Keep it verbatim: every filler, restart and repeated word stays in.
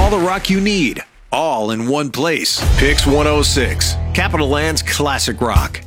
all the rock you need, all in one place. Pix one oh six, Capital Land's classic rock.